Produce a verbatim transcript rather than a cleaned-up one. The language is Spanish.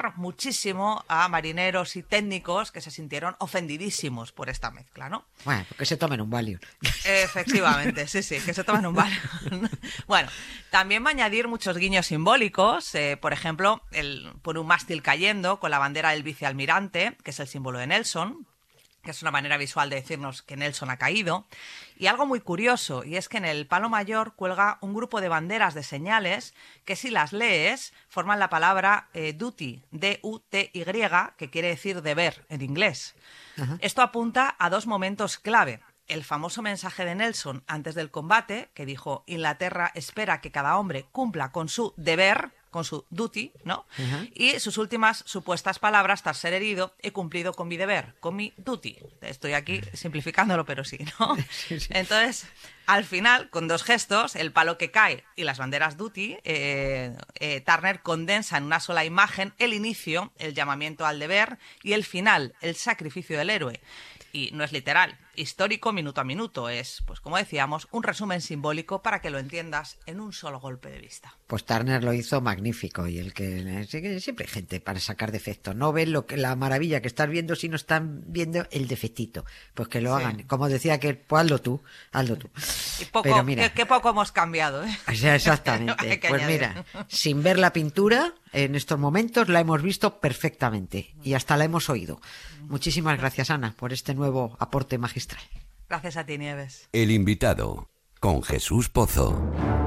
enfadar muchísimo a marineros y técnicos que se sintieron ofendidísimos por esta mezcla, ¿no? Bueno, que se tomen un Valium. Efectivamente, sí, sí, que se tomen un Valium. Bueno, también va a añadir muchos guiños simbólicos, eh, por ejemplo, el, por un mástil cayendo con la bandera del vicealmirante, que es el símbolo de Nelson, que es una manera visual de decirnos que Nelson ha caído. Y algo muy curioso, y es que en el palo mayor cuelga un grupo de banderas de señales que si las lees forman la palabra eh, duty, D U T Y, que quiere decir deber en inglés. Ajá. Esto apunta a dos momentos clave. El famoso mensaje de Nelson antes del combate, que dijo: Inglaterra espera que cada hombre cumpla con su deber, con su duty, ¿no? Uh-huh. Y sus últimas supuestas palabras: tras ser herido, he cumplido con mi deber, con mi duty. Estoy aquí simplificándolo, pero sí, ¿no? Sí, sí. Entonces, al final, con dos gestos, el palo que cae y las banderas duty, eh, eh, Turner condensa en una sola imagen el inicio, el llamamiento al deber, y el final, el sacrificio del héroe. Y no es literal, histórico minuto a minuto, es, pues como decíamos, un resumen simbólico para que lo entiendas en un solo golpe de vista. Pues Turner lo hizo magnífico, y el que siempre hay gente para sacar defectos, no ven lo que la maravilla que estás viendo si no están viendo el defectito, pues que lo sí. hagan, como decía que pues hazlo tú, hazlo tú. Y poco, Pero mira, qué, qué poco hemos cambiado, ¿eh? O sea, exactamente, pues añadir. Mira, sin ver la pintura, en estos momentos la hemos visto perfectamente y hasta la hemos oído. Muchísimas gracias, Ana, por este nuevo aporte magistral. Gracias a ti, Nieves. El invitado, con Jesús Pozo.